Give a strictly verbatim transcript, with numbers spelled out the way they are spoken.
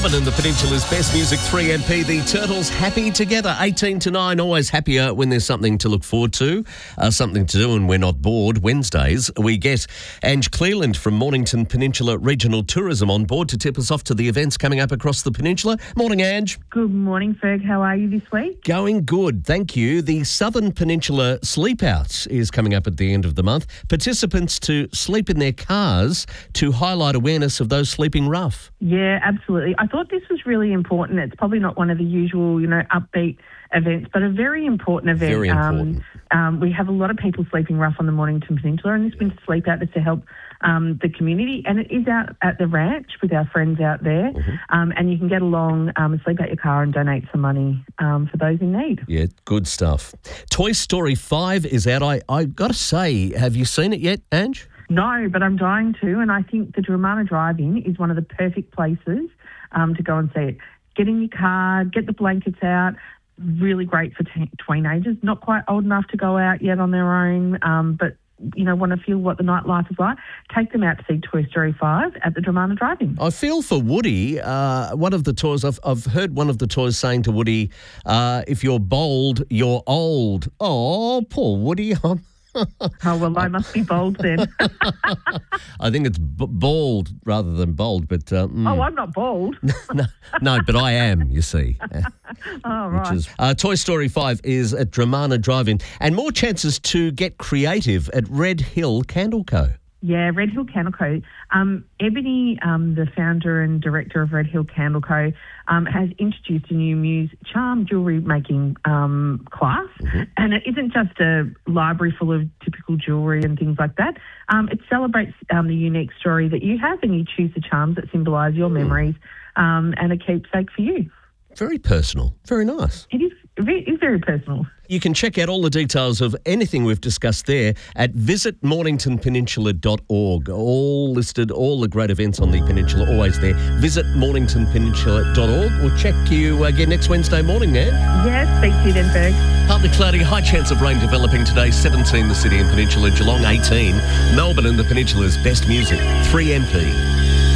Melbourne and the Peninsula's best music, three M P. The Turtles happy together, eighteen to nine. Always happier when there's something to look forward to, uh, something to do and we're not bored. Wednesdays, we get Ange Cleland from Mornington Peninsula Regional Tourism on board to tip us off to the events coming up across the peninsula. Morning, Ange. Good morning, Ferg. How are you this week? Going good, thank you. The Southern Peninsula Sleep Out is coming up at the end of the month. Participants to sleep in their cars to highlight awareness of those sleeping rough. Yeah, absolutely. I thought this was really important. It's probably not one of the usual, you know, upbeat events, but a very important event. Very important. Um, um, we have a lot of people sleeping rough on the Mornington Peninsula, and this Winter Sleep Out is to help um, the community, and it is out at the ranch with our friends out there, mm-hmm. um, and you can get along um, and sleep out your car and donate some money um, for those in need. Yeah, good stuff. Toy Story five is out. I, I got to say, have you seen it yet, Ange? No, but I'm dying to, and I think the Dramana Drive-In is one of the perfect places um, to go and see it. Get in your car, get the blankets out. Really great for te- teenagers, not quite old enough to go out yet on their own, um, but you know, want to feel what the nightlife is like. Take them out to see Toy Story five at the Dramana Drive-In. I feel for Woody. Uh, one of the toys, I've, I've heard one of the toys saying to Woody, uh, if you're bold, you're old. Oh, poor Woody. Oh, well, I must be bold then. I think it's b- bald rather than bold, but... Uh, mm. Oh, I'm not bald. no, no, but I am, you see. Oh, right. Which is, uh, Toy Story five is at Dramana Drive-In. And more chances to get creative at Red Hill Candle Co. Yeah, Red Hill Candle Co. Um, Ebony, um, the founder and director of Red Hill Candle Co., um, has introduced a new Muse charm jewellery making um, class. Mm-hmm. And it isn't just a library full of typical jewellery and things like that. Um, it celebrates um, the unique story that you have, and you choose the charms that symbolise your mm. memories um, and a keepsake for you. Very personal. Very nice. It is. It is very personal. You can check out all the details of anything we've discussed there at visit mornington peninsula dot org. All listed, all the great events on the peninsula, always there. visit mornington peninsula dot org. We'll check you again next Wednesday morning, Nan. Yeah, speak to you then, Berg. Partly cloudy, high chance of rain developing today. seventeen the city and peninsula, Geelong eighteen. Melbourne and the peninsula's best music, three M P.